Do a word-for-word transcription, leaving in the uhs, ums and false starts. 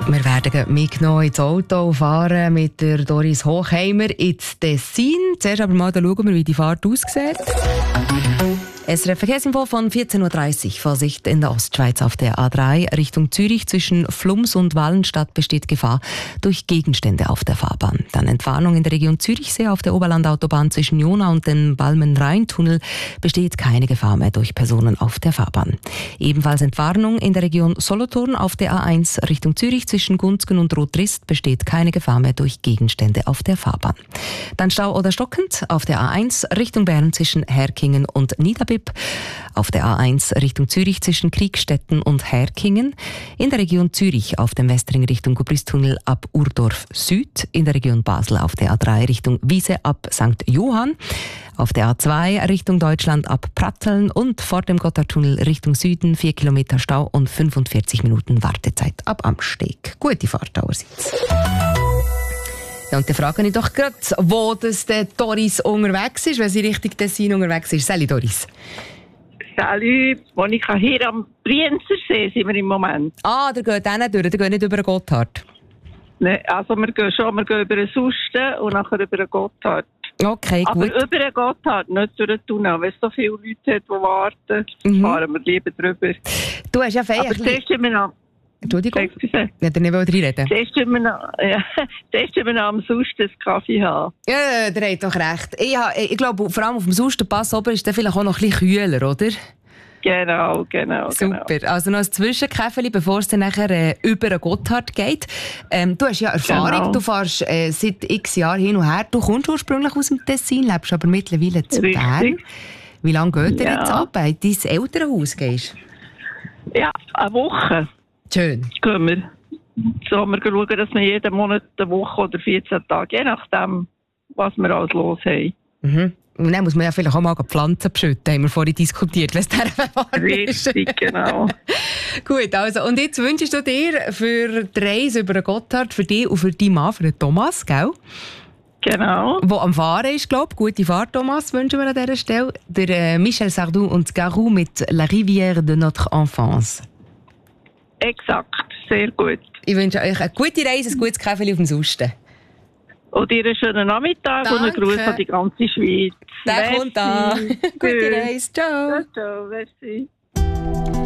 Wir werden mitgenommen ins Auto fahren mit der Doris Hochheimer ins Tessin. Zuerst aber mal schauen wir, wie die Fahrt aussieht. S R F Verkehrsinfo von vierzehn Uhr dreißig. Vorsicht in der Ostschweiz auf der A drei Richtung Zürich. Zwischen Flums und Wallenstadt besteht Gefahr durch Gegenstände auf der Fahrbahn. Dann Entwarnung in der Region Zürichsee auf der Oberlandautobahn zwischen Jona und dem Balmen-Rhein-Tunnel besteht keine Gefahr mehr durch Personen auf der Fahrbahn. Ebenfalls Entwarnung in der Region Solothurn auf der A eins Richtung Zürich zwischen Gunzgen und Rotrist besteht keine Gefahr mehr durch Gegenstände auf der Fahrbahn. Dann Stau oder stockend auf der A eins Richtung Bern zwischen Herkingen und Niederbipp. Auf der A eins Richtung Zürich zwischen Kriegstetten und Herkingen. In der Region Zürich auf dem Westring Richtung Gubristunnel ab Urdorf Süd. In der Region Basel auf der A drei Richtung Wiese ab Sankt Johann. Auf der A zwei Richtung Deutschland ab Pratteln und vor dem Gotthardtunnel Richtung Süden vier Kilometer Stau und fünfundvierzig Minuten Wartezeit ab Amsteg. Gute Fahrt allerseits. Ja, und dann frage ich doch gerade, wo das der Doris unterwegs ist, wenn sie Richtung Tessin unterwegs ist. Salut Doris. Salut, Monika, hier am Brienzersee sind wir im Moment. Ah, der geht auch nicht durch, der geht nicht über den Gotthard. Nein, also wir gehen schon, wir gehen über den Susten und nachher über den Gotthard. Okay, gut. Aber über den Gotthard, nicht durch den Tunnel. Wenn es so viele Leute hat, die warten, mhm. fahren wir lieber drüber. Du hast ja fein. Aber zuerst sind wir noch... Entschuldigung, ich wollte nicht reinreden. Zuerst sind wir noch, ja, zuerst sind wir noch am Susten einen Kaffee haben. Ja, der hat doch recht. Ich, ich glaube, vor allem auf dem Sustenpass oben ist der vielleicht auch noch ein bisschen kühler, oder? Genau, genau. Super. Genau. Also noch ein Zwischenkäffeli, bevor es dann nachher äh, über den Gotthard geht. Ähm, du hast ja Erfahrung, genau. Du fährst äh, seit x Jahren hin und her. Du kommst ursprünglich aus dem Tessin, lebst aber mittlerweile zu Bern. Wie lange geht dir ja. jetzt ab, wenn du in dein Elternhaus gehst? Ja, eine Woche. Schön. Gehen wir. So, wir schauen, dass wir jeden Monat eine Woche oder vierzehn Tage, je nachdem, was wir alles los haben. Mhm. Und dann muss man ja vielleicht auch mal Pflanzen beschütten, haben wir vorhin diskutiert, wenn es der warm ist. Richtig, genau. Gut, also, und jetzt wünschst du dir für die Reise über den Gotthard, für dich und für deinen Mann, für den Thomas, gell? Genau. Wo am Fahren ist, glaube ich. Gute Fahrt, Thomas, wünschen wir an dieser Stelle. Der äh, Michel Sardou und Garou mit «La rivière de notre enfance». Exakt, sehr gut. Ich wünsche euch eine gute Reise, ein gutes Kaffee auf dem Susten. Und dir einen schönen Nachmittag. Danke. Und einen Gruß an die ganze Schweiz. Der kommt da. Gute Reise. Ciao. Ciao, ciao. Merci.